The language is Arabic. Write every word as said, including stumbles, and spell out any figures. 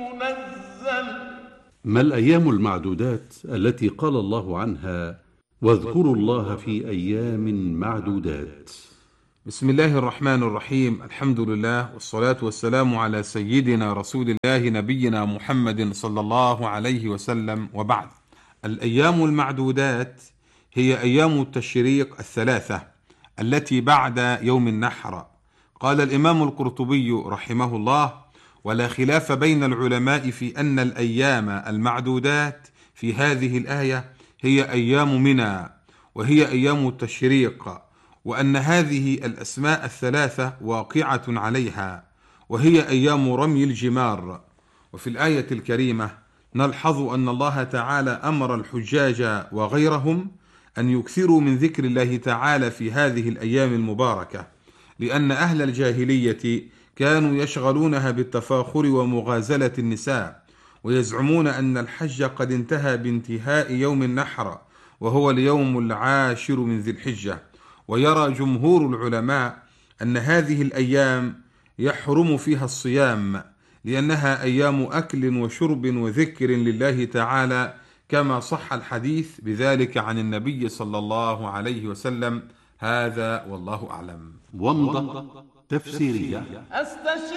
منزل. ما الأيام المعدودات التي قال الله عنها واذكروا الله في أيام معدودات؟ بسم الله الرحمن الرحيم. الحمد لله والصلاة والسلام على سيدنا رسول الله نبينا محمد صلى الله عليه وسلم، وبعد. الأيام المعدودات هي أيام التشريق الثلاثة التي بعد يوم النحر. قال الإمام القرطبي رحمه الله: ولا خلاف بين العلماء في أن الأيام المعدودات في هذه الآية هي أيام منى، وهي أيام التشريق، وأن هذه الأسماء الثلاثة واقعة عليها، وهي أيام رمي الجمار. وفي الآية الكريمة نلحظ أن الله تعالى أمر الحجاج وغيرهم أن يكثروا من ذكر الله تعالى في هذه الأيام المباركة، لأن أهل الجاهلية كانوا يشغلونها بالتفاخر ومغازلة النساء، ويزعمون أن الحج قد انتهى بانتهاء يوم النحر، وهو اليوم العاشر من ذي الحجة. ويرى جمهور العلماء أن هذه الأيام يحرم فيها الصيام، لأنها أيام أكل وشرب وذكر لله تعالى، كما صح الحديث بذلك عن النبي صلى الله عليه وسلم. هذا والله أعلم. ومضة تفسيرية.